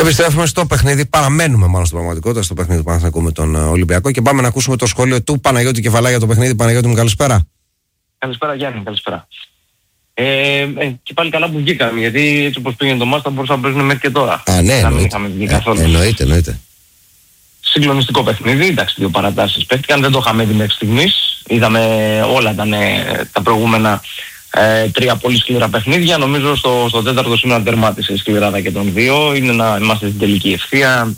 Επιστρέφουμε στο παιχνίδι, παραμένουμε μάλλον στην πραγματικότητα στο παιχνίδι του Παναθηναϊκού με τον Ολυμπιακό και πάμε να ακούσουμε το σχόλιο του Παναγιώτη Κεφαλά για το παιχνίδι. Παναγιώτη μου, καλησπέρα. Καλησπέρα Γιάννη, καλησπέρα. Και πάλι καλά που βγήκαμε, γιατί έτσι όπως πήγαινε το μάτς θα μπορούσαμε να παίζουμε μέχρι και τώρα. Ναι, να μην είχαμε βγει καθόλου. Εννοείται. Συγκλονιστικό παιχνίδι, εντάξει, 2 παρατάσεις παίχτηκαν, δεν το είχαμε δει μέχρι στιγμής. Είδαμε όλα τα προηγούμενα 3 πολύ σκληρά παιχνίδια. Νομίζω στο τέταρτο σήμερα τερμάτισε η σκληράδα και των 2. Είναι να είμαστε στην τελική ευθεία.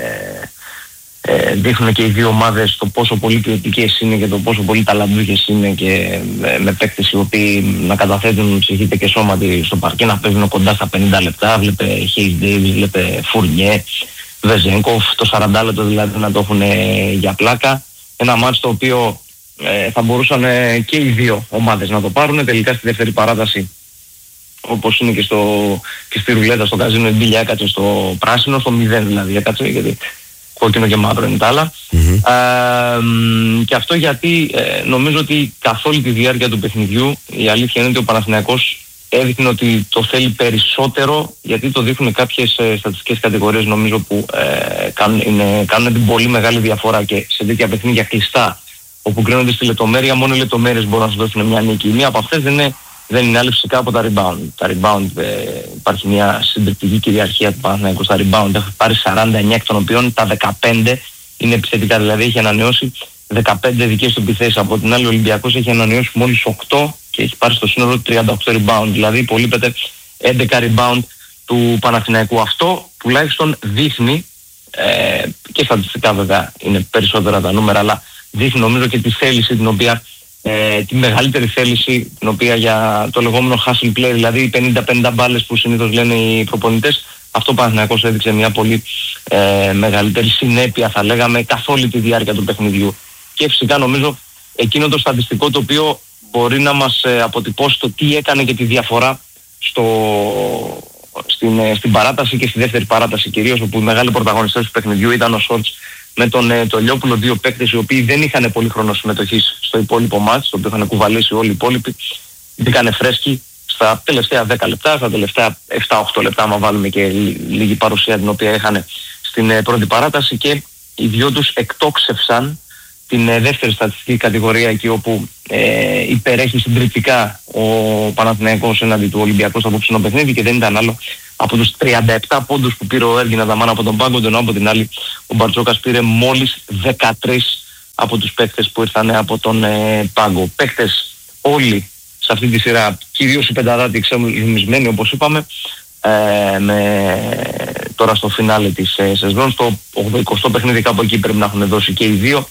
Δείχνουν και οι δύο ομάδες το πόσο πολύ ποιοτικές είναι και το πόσο πολύ ταλαντούχες είναι και με παίκτες οι οποίοι να καταθέτουν ψυχήτε και σώματι στο παρκέ, να παίζουν κοντά στα 50 λεπτά. Βλέπε Hayes Davis, βλέπε Fournier, Βεζένκοφ, το 40 λεπτό δηλαδή να το έχουν για πλάκα. Ένα μάτς το οποίο θα μπορούσαν και οι δύο ομάδες να το πάρουν. Τελικά στη δεύτερη παράταση, όπως είναι και στη ρουλέτα στο καζίνο, η Μπίλια έκατσε στο πράσινο, στο 0 δηλαδή έκατσε, γιατί κόκκινο και μαύρο είναι τα άλλα. Και αυτό γιατί νομίζω ότι καθ' όλη τη διάρκεια του παιχνιδιού η αλήθεια είναι ότι ο Παναθηναϊκός έδειχνε ότι το θέλει περισσότερο, γιατί το δείχνουν κάποιες στατιστικές κατηγορίες νομίζω που κάνουν την πολύ μεγάλη διαφορά, και σε τέτοια παιχνίδια κλειστά όπου κρίνονται στη λεπτομέρεια, μόνο οι λεπτομέρειες μπορούν να σου δώσουν μια νίκη. Μία από αυτές δεν είναι άλλη φυσικά από τα rebound. Τα rebound, υπάρχει μια συντριπτική κυριαρχία του Παναθηναϊκού στα rebound. Έχει πάρει 49, εκ των οποίων τα 15 είναι επιθετικά, δηλαδή έχει ανανεώσει 15 δικές του επιθέσεις. Από την άλλη ο Ολυμπιακός έχει ανανεώσει μόλις 8 και έχει πάρει στο σύνολο 38 rebound. Δηλαδή υπολείπεται 11 rebound του Παναθηναϊκού. Αυτό τουλάχιστον δείχνει, και στατιστικά βέβαια είναι περισσότερα τα νούμερα, αλλά δείχνει νομίζω και τη θέληση την οποία, τη μεγαλύτερη θέληση την οποία για το λεγόμενο hustle play, δηλαδή οι 50-50 μπάλες που συνήθως λένε οι προπονητές, αυτό ο Παναθηναϊκός έδειξε μια πολύ μεγαλύτερη συνέπεια, θα λέγαμε, καθ' όλη τη διάρκεια του παιχνιδιού. Και φυσικά νομίζω εκείνο το στατιστικό το οποίο μπορεί να μας αποτυπώσει το τι έκανε και τη διαφορά στην παράταση και στη δεύτερη παράταση κυρίως, όπου οι μεγάλοι πρωταγωνιστές του παιχνιδιού ήταν ο Σόρτς με τον Λιόπουλο, δύο παίκτες οι οποίοι δεν είχαν πολύ χρόνο συμμετοχής στο υπόλοιπο μάτς, το οποίο είχαν κουβαλήσει όλοι οι υπόλοιποι. Μπήκανε φρέσκοι στα τελευταία 10 λεπτά, στα τελευταία 7-8 λεπτά, άμα βάλουμε και λίγη παρουσία την οποία είχαν στην πρώτη παράταση, και οι δυο τους εκτόξευσαν την δεύτερη στατιστική κατηγορία, εκεί όπου υπερέχει συντριπτικά ο Παναθηναϊκός έναντι του Ολυμπιακού στο απόψινο παιχνίδι, και δεν ήταν άλλο από τους 37 πόντους που πήρε ο Έργιν Ανταμάν από τον πάγκο, ενώ από την άλλη ο Μπαρτζόκας πήρε μόλις 13 από τους παίκτες που ήρθαν από τον πάγκο. Παίκτες όλοι σε αυτή τη σειρά, κυρίως οι πενταδάτοι εξεμισμένοι όπως είπαμε, τώρα στο φινάλε της σεζόν, στο 80 παιχνίδι κάπου εκεί πρέπει να έχουν δώσει και οι δύο.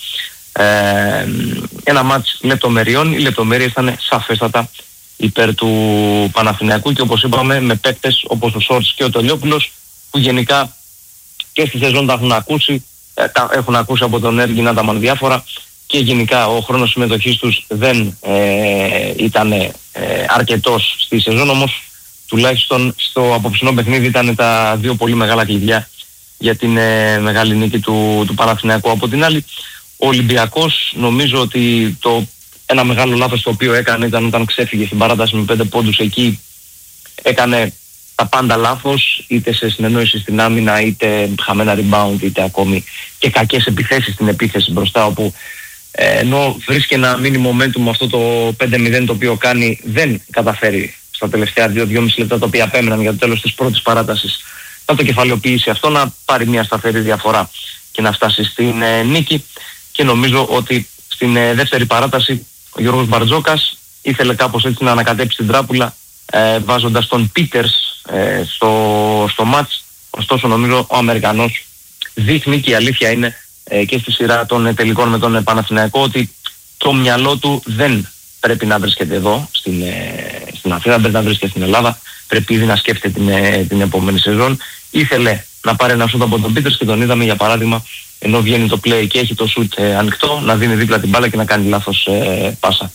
Ένα μάτς λεπτομεριών, οι λεπτομέρειες ήταν σαφέστατα υπέρ του Παναθηναϊκού, και όπως είπαμε με παίκτες όπως ο Σόρτς και ο Τολιόπουλος, που γενικά και στη σεζόν τα έχουν ακούσει από τον Έργιν Άνταμαν διάφορα, και γενικά ο χρόνος συμμετοχής τους δεν ήταν αρκετός στη σεζόν, όμως τουλάχιστον στο απόψινό παιχνίδι ήταν τα δύο πολύ μεγάλα κλειδιά για την μεγάλη νίκη του Παναθηναϊκού. Από την άλλη ο Ολυμπιακός, νομίζω ότι ένα μεγάλο λάθος το οποίο έκανε ήταν όταν ξέφυγε στην παράταση με 5 πόντους. Εκεί έκανε τα πάντα λάθος, είτε σε συνεννόηση στην άμυνα, είτε χαμένα rebound, είτε ακόμη και κακές επιθέσεις στην επίθεση μπροστά, όπου ενώ βρίσκει ένα mini momentum με αυτό το 5-0 το οποίο κάνει, δεν καταφέρει στα τελευταία 2-2,5 λεπτά τα οποία απέμεναν για το τέλος της πρώτης παράτασης να το κεφαλαιοποιήσει αυτό, να πάρει μια σταθερή διαφορά και να φτάσει στην νίκη. Και νομίζω ότι στην δεύτερη παράταση ο Γιώργος Μπαρτζόκας ήθελε κάπως έτσι να ανακατέψει την τράπουλα, βάζοντας τον Πίτερς στο μάτς. Ωστόσο νομίζω ο Αμερικανός δείχνει, και η αλήθεια είναι και στη σειρά των τελικών με τον Παναθηναϊκό, ότι το μυαλό του δεν πρέπει να βρίσκεται εδώ στην Αθήνα, πρέπει να βρίσκεται στην Ελλάδα, πρέπει ήδη να σκέφτεται την επόμενη σεζόν. Ήθελε να πάρει ένα σούτ από τον Πίτερς και τον είδαμε για παράδειγμα, ενώ βγαίνει το play και έχει το shoot ανοιχτό, να δίνει δίπλα την μπάλα και να κάνει λάθος πάσα.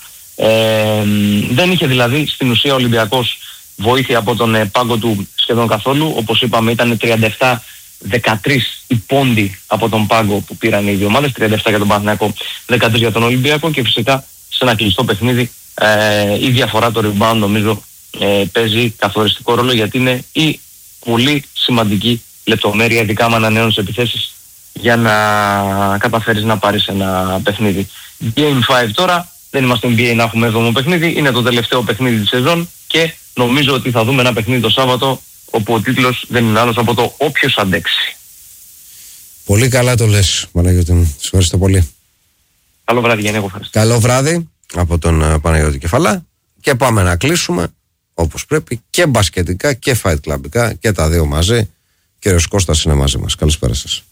Δεν είχε δηλαδή στην ουσία ο Ολυμπιακός βοήθεια από τον πάγκο του σχεδόν καθόλου. Όπως είπαμε ήταν 37-13 οι πόντοι από τον πάγκο που πήραν οι δύο ομάδες, 37 για τον Παναθηναϊκό, 13 για τον Ολυμπιακό, και φυσικά σε ένα κλειστό παιχνίδι η διαφορά το rebound νομίζω παίζει καθοριστικό ρόλο, γιατί είναι η πολύ σημαντική λεπτομέρεια, ειδικά με ανανεώνεις επιθέσεις, για να καταφέρεις να πάρεις ένα παιχνίδι. Game 5 τώρα, δεν είμαστε NBA να έχουμε 7ο παιχνίδι, είναι το τελευταίο παιχνίδι της σεζόν και νομίζω ότι θα δούμε ένα παιχνίδι το Σάββατο όπου ο τίτλος δεν είναι άλλος από το όποιος αντέξει. Πολύ καλά το λες, Παναγιώτη μου. Σας ευχαριστώ πολύ. Καλό βράδυ, Γιάννη. Καλό βράδυ από τον Παναγιώτη Κεφαλά και πάμε να κλείσουμε όπως πρέπει και μπασκετικά και fight clubικά και τα δύο μαζί. Κύριος Κώστας είναι μαζί μας. Καλησπέρα σας.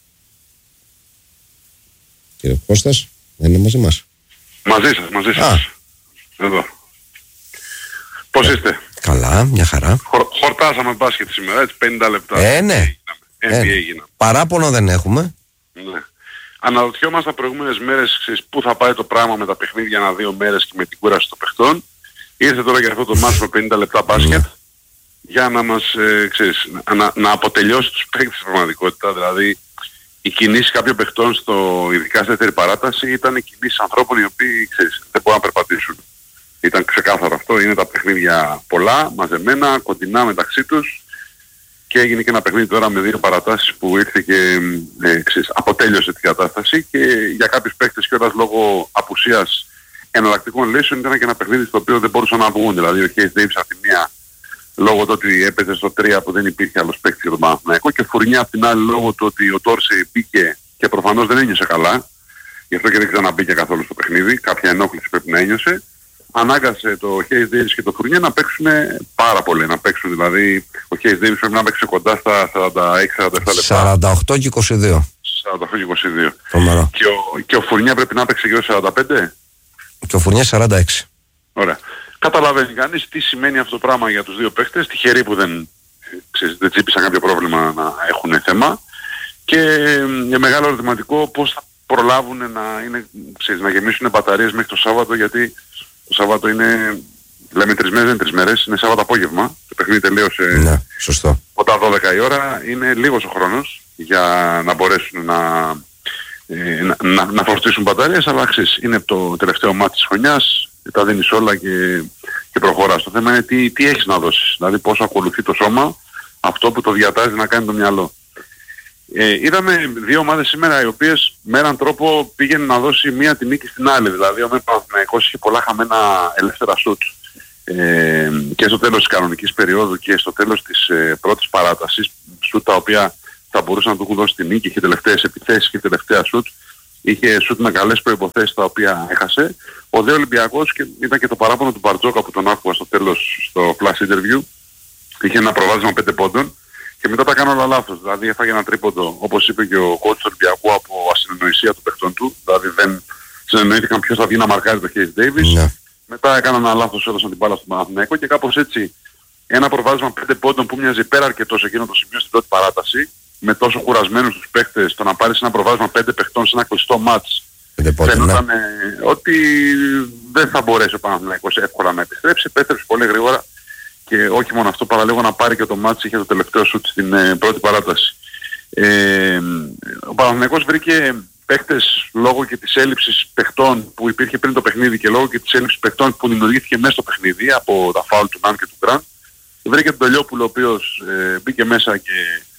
Κύριε Κώστας, δεν είναι μαζί μας? Μαζί σας. Εδώ. Πώς είστε? Καλά, μια χαρά. Χορτάσαμε μπάσκετ σήμερα, έτσι, 50 λεπτά. Ναι. NBA έγιναμε. Παράπονο δεν έχουμε. Ναι. Αναρωτιόμαστε τα προηγούμενες μέρες, ξέρεις, πού θα πάει το πράγμα με τα παιχνίδια ανά 2 μέρες και με την κούραση των παιχτών. Ήρθε τώρα για αυτό το μάτσο με 50 λεπτά μπάσκετ για να μας, να αποτελειώσει τους παίκτες στην πραγματικότητα. Δηλαδή, οι κινήσεις κάποιων παιχτών, ειδικά στη δεύτερη παράταση, ήταν οι κινήσεις ανθρώπων οι οποίοι, ξέρεις, δεν μπορούν να περπατήσουν. Ήταν ξεκάθαρο αυτό, είναι τα παιχνίδια πολλά, μαζεμένα, κοντινά μεταξύ τους και έγινε και ένα παιχνίδι τώρα με 2 παρατάσεις που ήρθε και αποτέλειωσε την κατάσταση και για κάποιους παίκτες κιόλας λόγω απουσίας εναλλακτικών λύσεων ήταν και ένα παιχνίδι στο οποίο δεν μπορούσαν να βγουν. Δηλαδή ο Case Davis από τη μία λόγω του ότι έπαιζε στο 3 που δεν υπήρχε άλλος παίκτης για τον Παναθηναϊκό και Φουρνιά από την άλλη λόγω του ότι ο Τόρση μπήκε και προφανώς δεν ένιωσε καλά, γι' αυτό και δεν ξαναμπήκε καθόλου στο παιχνίδι, κάποια ενόχληση πρέπει να ένιωσε. Ανάγκασε το Case Davis και το Φουρνιέ να παίξουν πάρα πολύ. Να παίξουν δηλαδή, ο Case Davis πρέπει να παίξει κοντά στα 46-47 λεπτά. 48 και 22. 48 και 22. Φομερό. Και ο Φουρνιέ πρέπει να παίξει γύρω 45. Και ο Φουρνιέ 46. Ωραία. Καταλαβαίνει κανείς τι σημαίνει αυτό το πράγμα για τους δύο παίχτες. Τυχεροί που δεν τσίπησαν κάποιο πρόβλημα να έχουν θέμα. Και για μεγάλο ερωτηματικό πώς θα προλάβουν να γεμίσουν μπαταρίες μέχρι το Σάββατο, γιατί το Σάββατο είναι, λέμε 3 μέρες, δεν είναι 3 μέρες, είναι Σάββατο απόγευμα. Το παιχνίδι τελείωσε σωστό. Όταν 12 η ώρα, είναι λίγος ο χρόνος για να μπορέσουν να φορτίσουν μπαταρίες, αλλά ξέρεις, είναι το τελευταίο μάτι της χρονιάς, τα δίνεις όλα και προχωράς. Το θέμα είναι τι έχεις να δώσεις, δηλαδή πώς ακολουθεί το σώμα αυτό που το διατάζει να κάνει το μυαλό. Είδαμε 2 ομάδες σήμερα οι οποίες με έναν τρόπο πήγαιναν να δώσει μία τη νίκη στην άλλη. Δηλαδή ο Παναθηναϊκός είχε πολλά χαμένα ελεύθερα σουτ και στο τέλος της κανονικής περίοδου και στο τέλος της πρώτης παράτασης, σουτ τα οποία θα μπορούσαν να του έχουν δώσει τη νίκη, είχε τελευταίες επιθέσεις και τελευταία σουτ, είχε σουτ με καλές προϋποθέσεις τα οποία έχασε. Ο δε Ολυμπιακός, και ήταν και το παράπονο του Μπαρτζόκα που τον άκουγα στο τέλος στο flash interview, είχε ένα προβάδισμα 5 πόντων. Και μετά τα κάνω όλα λάθος, δηλαδή έφαγε ένα τρίποντο, όπως είπε και ο coach του Ολυμπιακού, από ασυνεννοησία των παιχτών του, δηλαδή δεν συνεννοήθηκαν ποιος θα βγει να μαρκάρει το Case Davis. Μετά έκαναν ένα λάθος, έδωσαν την μπάλα στον Παναθηναϊκό και κάπως έτσι ένα προβάδισμα 5 πόντων που μοιάζει υπεραρκετό σε εκείνο το σημείο στην πρώτη παράταση, με τόσο κουρασμένους τους παίκτες, το να πάρεις ένα προβάδισμα 5 παιχτών σε ένα κλειστό μάτς, φαίνονταν ότι δεν θα μπορέσει ο Παναθηναϊκός εύκολα να επιστρέψει, επέστρεψε πολύ γρήγορα. Και όχι μόνο αυτό, παραλίγο να πάρει και το μάτς, είχε το τελευταίο σουτ στην πρώτη παράταση. Ο Παναθηναϊκός βρήκε παίκτες λόγω και της έλλειψης παιχτών που υπήρχε πριν το παιχνίδι και λόγω και της έλλειψης παιχτών που δημιουργήθηκε μέσα στο παιχνίδι από τα φάουλ του Ναν και του Γκραντ. Βρήκε τον Τελειόπουλο ο οποίος μπήκε μέσα και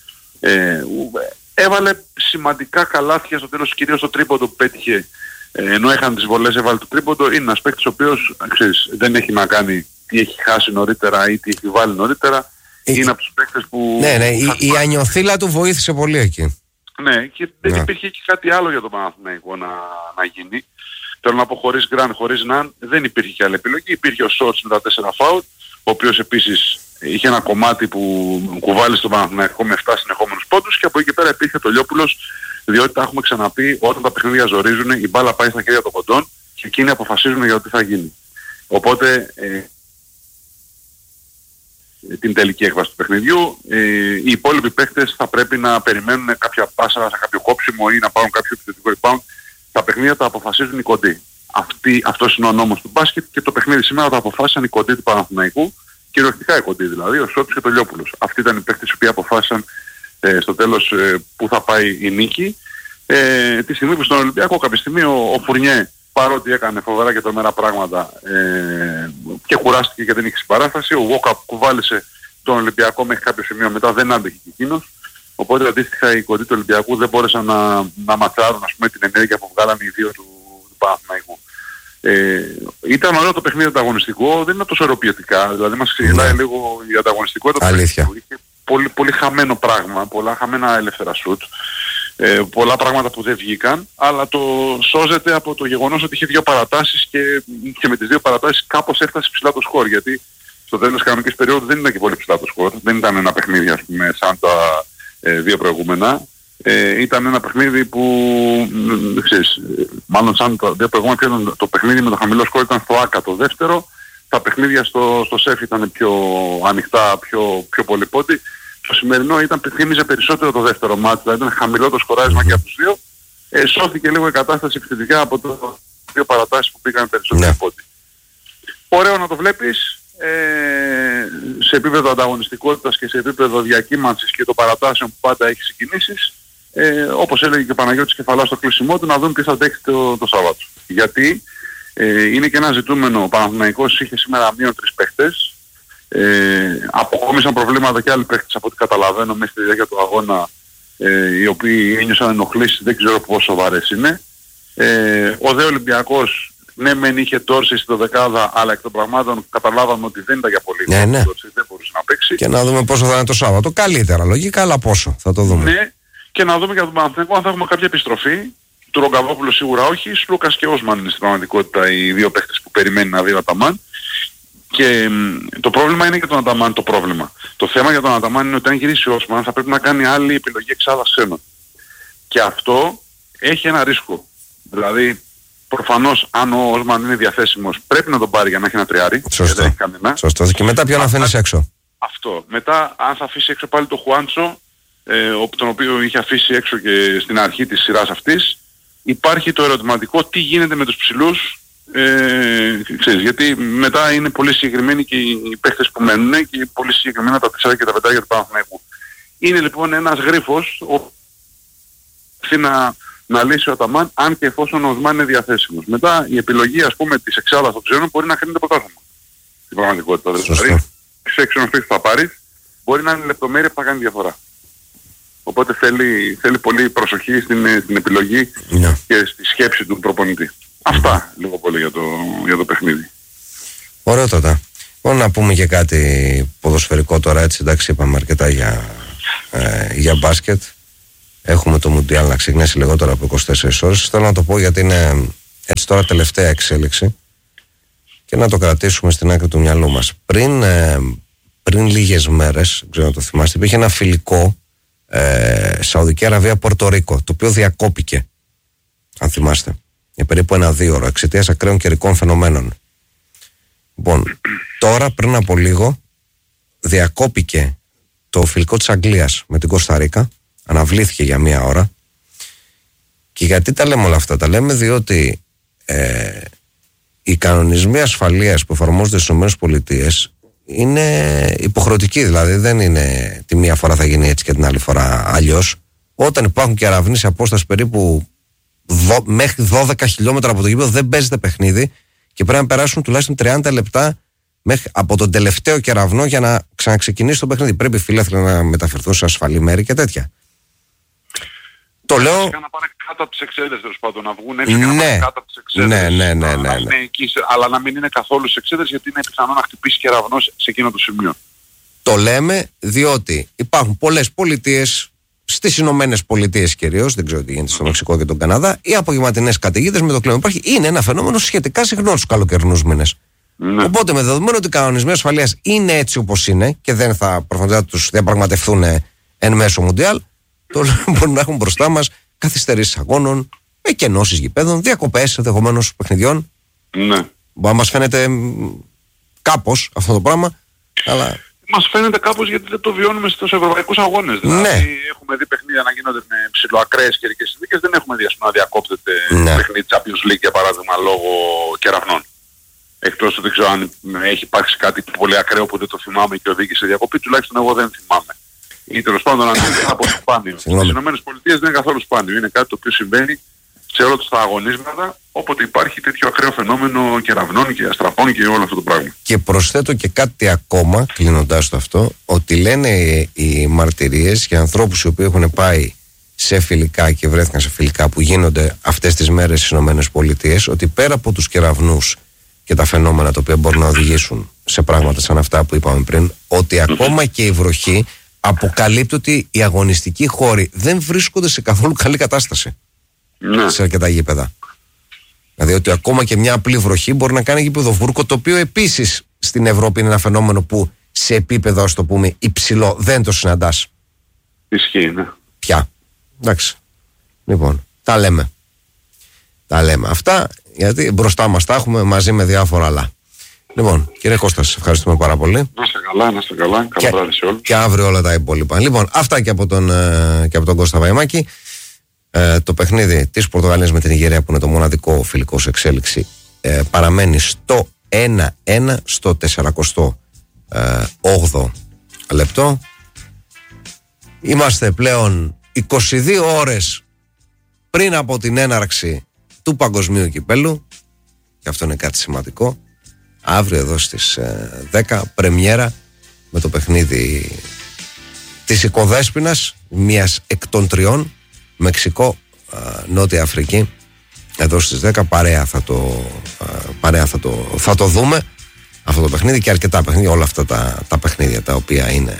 έβαλε σημαντικά καλάθια στο τέλος, κυρίως το τρίποντο που πέτυχε, ενώ είχαν τις βολές έβαλε το τρίποντο. Είναι ένας παίκτης ο οποίος δεν έχει να κάνει τι έχει χάσει νωρίτερα ή τι έχει βάλει νωρίτερα. Είναι από τους παίκτες που... Ναι, η ανιωθήλα του βοήθησε πολύ εκεί. Ναι, και δεν υπήρχε και κάτι άλλο για τον Παναθηναϊκό να γίνει. Θέλω να πω, χωρίς Γκραν, χωρίς Ναν, δεν υπήρχε και άλλη επιλογή. Υπήρχε ο Σόρτς με τα 4 φάουλ, ο οποίος επίσης είχε ένα κομμάτι που κουβάλει στον Παναθηναϊκό με 7 συνεχόμενους πόντους, και από εκεί και πέρα υπήρχε το Λιόπουλος, διότι τα έχουμε ξαναπεί, όταν τα παιχνίδια ζορίζουν, η μπάλα πάει στα χέρια των κοντών και εκείνοι αποφασίζουν για το τι θα γίνει. Οπότε την τελική έκβαση του παιχνιδιού, οι υπόλοιποι παίκτες θα πρέπει να περιμένουν κάποια πάσα σε κάποιο κόψιμο ή να πάρουν κάποιο επιθετικό rebound. Τα παιχνίδια τα αποφασίζουν οι κοντοί. Αυτός είναι ο νόμος του μπάσκετ, και το παιχνίδι σήμερα το αποφάσισαν οι κοντοί του Παναθηναϊκού, κυριολεκτικά οι κοντοί δηλαδή, ο Σότς και το Λιόπουλος. Αυτοί ήταν οι παίκτες οι οποίοι αποφάσισαν στο τέλος που θα πάει η νίκη. Τη στιγμή που στον Ολυμπιακό κάποια στιγμή ο Φουρνιέ, παρότι έκανε φοβερά και τρομερά πράγματα και κουράστηκε και δεν είχε συμπαράσταση, ο Walkup κουβάλισε τον Ολυμπιακό μέχρι κάποιο σημείο, μετά δεν άντεχε και εκείνος. Οπότε αντίστοιχα οι κοντοί του Ολυμπιακού δεν μπόρεσαν να ματσάρουν, ας πούμε, την ενέργεια που βγάλανε οι δύο του Παναθηναϊκού. Ήταν ωραίο το παιχνίδι ανταγωνιστικό, δεν είναι τόσο αεροποιητικά, δηλαδή μας ξεγελάει λίγο η ανταγωνιστικότητα. Αλήθεια. Είχε πολύ χαμένο πράγμα, πολλά χαμένα ελεύθερα σουτ, πολλά πράγματα που δεν βγήκαν, αλλά το σώζεται από το γεγονός ότι είχε δύο παρατάσεις και με τις δύο παρατάσεις κάπως έφτασε ψηλά το σκορ, γιατί στο τέλος της κανονικής περίοδου δεν ήταν και πολύ ψηλά το σκορ, δεν ήταν ένα παιχνίδι, ας πούμε, σαν τα δύο προηγούμενα. Ήταν ένα παιχνίδι που, ξέρεις, μάλλον σαν τα δύο προηγούμενα, το παιχνίδι με το χαμηλό σκορ ήταν στο ΆΚΑ το δεύτερο, τα παιχνίδια στο ΣΕΦ ήταν πιο ανοιχτά, πιο πολυπότη. Το σημερινό θύμιζε περισσότερο το δεύτερο μάτι, δηλαδή ήταν χαμηλό το σκοράρισμα και από τους δύο. Σώθηκε λίγο η κατάσταση επιθετικά από το δύο παρατάσεις που πήγαν περισσότερο πότη. Ωραίο να το βλέπεις. Σε επίπεδο ανταγωνιστικότητας και σε επίπεδο διακύμανσης και των παρατάσεων που πάντα έχει συγκινήσεις, όπως έλεγε και ο Παναγιώτης Κεφαλάς στο κλείσιμό του, να δούμε τι θα αντέξει το Σάββατο. Γιατί είναι και ένα ζητούμενο. Ο Παναθηναϊκός είχε σήμερα μείον 3 παίχτες, αποκόμισαν προβλήματα και άλλοι παίχτες από ό,τι καταλαβαίνω μέσα στη διάρκεια του αγώνα, οι οποίοι ένιωσαν ενοχλήσεις, δεν ξέρω πόσο σοβαρές είναι. Ο δε Ολυμπιακός, ναι, μεν είχε Τόρση στο δεκάδα, αλλά εκ των πραγμάτων καταλάβαμε ότι δεν ήταν για πολύ. Ναι. Τόρση δεν μπορούσε να παίξει. Και να δούμε πόσο θα είναι το Σάββατο. Καλύτερα λογικά, αλλά πόσο θα το δούμε. Ναι, και να δούμε για τον Παναθηναϊκό αν θα έχουμε κάποια επιστροφή. Του Ρογκαβόπουλου σίγουρα όχι. Σλούκας και Όσμαν είναι στην πραγματικότητα οι δύο παίχτες που περιμένει να δει ο Αταμάν. Και το πρόβλημα είναι για τον Αταμάν το πρόβλημα. Το θέμα για τον Αταμάν είναι ότι αν γυρίσει ο Όσμαν θα πρέπει να κάνει άλλη επιλογή εξάδας ξένων. Και αυτό έχει ένα ρίσκο. Δηλαδή, προφανώς αν ο Όσμαν είναι διαθέσιμος πρέπει να τον πάρει για να έχει ένα τριάρι. Σωστό. Σωστό. Και μετά ποιον αφήνεις έξω. Αυτό. Μετά αν θα αφήσει έξω πάλι το Χουάντσο, τον οποίο είχε αφήσει έξω και στην αρχή της σειράς αυτής, υπάρχει το ερωτηματικό τι γίνεται με τους ψηλούς. Ξέρεις, γιατί μετά είναι πολύ συγκεκριμένοι και οι παίχτες που μένουν και πολύ συγκεκριμένα τα 4 και τα 5 για το Παναθηναϊκό. Είναι λοιπόν ένας γρίφος να λύσει ο Αταμάν, αν και εφόσον ο Οσμάν είναι διαθέσιμος. Μετά η επιλογή, ας πούμε, της εξάδας των ξένων μπορεί να κρίνεται πρωτάθλημα. Στην πραγματικότητα. Δηλαδή, σε ξένους παίκτες θα πάρεις, μπορεί να είναι λεπτομέρεια που θα κάνει διαφορά. Οπότε θέλει πολύ προσοχή στην επιλογή και στη σκέψη του προπονητή. Αυτά λίγο πολύ για το παιχνίδι. Ωραίο τότε. Μπορώ να πούμε και κάτι ποδοσφαιρικό τώρα, έτσι, εντάξει, είπαμε αρκετά για μπάσκετ. Έχουμε το Μουντιάλ να ξεκινήσει λιγότερο από 24 ώρες. Θέλω να το πω γιατί είναι έτσι τώρα τελευταία εξέλιξη και να το κρατήσουμε στην άκρη του μυαλού μας. Πριν λίγες μέρες, ξέρω να το θυμάστε, υπήρχε ένα φιλικό Σαουδική Αραβία Πορτορίκο, το οποίο διακόπηκε, αν θυμάστε, για περίπου 1-2 ώρο εξαιτίας ακραίων καιρικών φαινομένων. Λοιπόν, τώρα πριν από λίγο διακόπηκε το φιλικό της Αγγλίας με την Κοσταρίκα. Αναβλήθηκε για 1 ώρα. Και γιατί τα λέμε όλα αυτά? Τα λέμε διότι οι κανονισμοί ασφαλείας που εφαρμόζονται στις ΗΠΑ είναι υποχρεωτικοί. Δηλαδή δεν είναι τη μία φορά θα γίνει έτσι και την άλλη φορά αλλιώς. Όταν υπάρχουν και αραυνοί σε απόσταση περίπου μέχρι 12 χιλιόμετρα από το γήπεδο, δεν παίζεται παιχνίδι και πρέπει να περάσουν τουλάχιστον 30 λεπτά από τον τελευταίο κεραυνό για να ξαναξεκινήσει το παιχνίδι. Πρέπει οι φίλαθλοι να μεταφερθούν σε ασφαλή μέρη και τέτοια. Το λέω. Να πάνε κάτω από τις εξέδρες, τέλος πάντων, να βγουν έξω και να πάνε κάτω από τις εξέδρες. Ναι. Αλλά να μην είναι καθόλου στις εξέδρες, γιατί είναι πιθανό να χτυπήσει κεραυνός σε εκείνο το σημείο. Το λέμε διότι υπάρχουν πολλές πολιτείες, στις Ηνωμένες Πολιτείες κυρίως, δεν ξέρω τι γίνεται στο Μεξικό και τον Καναδά, οι απογευματινές καταιγίδες με το κλίμα. Είναι ένα φαινόμενο σχετικά συχνό στους καλοκαιρινούς μήνες. Ναι. Οπότε με δεδομένο ότι οι κανονισμοί ασφαλείας είναι έτσι όπως είναι και δεν θα προφανώς τους διαπραγματευτούν εν μέσω Μουντιάλ, μπορεί να έχουν μπροστά μας καθυστερήσεις αγώνων, εκενώσεις γηπέδων, διακοπές ενδεχομένως παιχνιδιών. Ναι. Μπορεί να μας φαίνεται κάπως αυτό το πράγμα, αλλά... Μας φαίνεται κάπως γιατί δεν το βιώνουμε στους ευρωπαϊκούς αγώνες. Δηλαδή έχουμε δει παιχνίδια να γίνονται με ψηλοακραίες καιρικές συνθήκες, δεν έχουμε δει να διακόπτεται παιχνίδι Champions League για παράδειγμα λόγω κεραυνών. Εκτός ότι δεν ξέρω αν έχει υπάρξει κάτι πολύ ακραίο που δεν το θυμάμαι και οδήγησε διακοπή, τουλάχιστον εγώ δεν θυμάμαι. Ή τέλος πάντων αν είναι από σπάνιο. Στις ΗΠΑ δεν είναι καθόλου σπάνιο. Είναι κάτι το οποίο συμβαίνει σε όλα τους τα αγωνίσματα όποτε υπάρχει τέτοιο ακραίο φαινόμενο κεραυνών και αστραπών και όλο αυτό το πράγμα. Και προσθέτω και κάτι ακόμα, κλείνοντας το αυτό, ότι λένε οι μαρτυρίες για ανθρώπους οι οποίοι έχουν πάει σε φιλικά και βρέθηκαν σε φιλικά που γίνονται αυτές τις μέρες στις ΗΠΑ, ότι πέρα από τους κεραυνούς και τα φαινόμενα τα οποία μπορούν να οδηγήσουν σε πράγματα σαν αυτά που είπαμε πριν, ότι ακόμα και η βροχή αποκαλύπτει ότι οι αγωνιστικοί χώροι δεν βρίσκονται σε καθόλου καλή κατάσταση σε αρκετά γήπεδα. Δηλαδή ότι ακόμα και μια απλή βροχή μπορεί να κάνει γήπεδο βούρκο, το οποίο επίσης στην Ευρώπη είναι ένα φαινόμενο που σε επίπεδο, ας το πούμε, υψηλό δεν το συναντάς. Ισχύει, ναι. Πια. Εντάξει. Λοιπόν, τα λέμε αυτά, γιατί μπροστά μας τα έχουμε μαζί με διάφορα άλλα. Λοιπόν, κύριε Κώστα, σας ευχαριστούμε πάρα πολύ. Να είστε καλά. Καλό βράδυ σε όλους. Και αύριο όλα τα υπόλοιπα. Λοιπόν, αυτά και από τον Κώστα Βαϊμάκη. Το παιχνίδι της Πορτογαλίας με την Νιγηρία, που είναι το μοναδικό φιλικό σε εξέλιξη, παραμένει στο 1-1 στο 48ο λεπτό. Είμαστε πλέον 22 ώρες πριν από την έναρξη του Παγκοσμίου Κυπέλλου, και αυτό είναι κάτι σημαντικό. Αύριο εδώ στις 10 πρεμιέρα με το παιχνίδι της Οικοδέσποινας, μιας εκ των τριών, Μεξικό, Νότια Αφρική, εδώ στις 10 παρέα θα το δούμε αυτό το παιχνίδι και αρκετά παιχνίδια, όλα αυτά τα παιχνίδια τα οποία είναι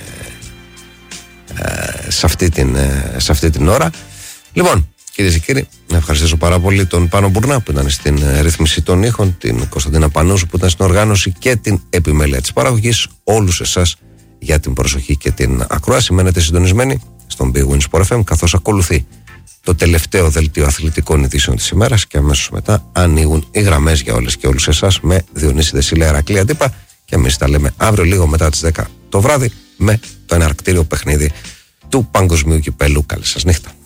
σε αυτή την ώρα. Λοιπόν, κυρίες και κύριοι, να ευχαριστήσω πάρα πολύ τον Πάνο Μπουρνά που ήταν στην ρύθμιση των ήχων, την Κωνσταντίνα Πανούσου που ήταν στην οργάνωση και την επιμέλεια της παραγωγής, όλους εσάς για την προσοχή και την ακρόαση. Μένετε συντονισμένοι στον Big Win Sport FM, καθώς ακολουθεί το τελευταίο δελτίο αθλητικών ειδήσεων της ημέρας και αμέσως μετά ανοίγουν οι γραμμές για όλες και όλους εσάς με Διονύση Δεσίλα, Ερακλή Αντίπα, και εμείς τα λέμε αύριο λίγο μετά τις 10 το βράδυ με το εναρκτήριο παιχνίδι του Παγκοσμίου Κυπέλλου. Καλή σας νύχτα.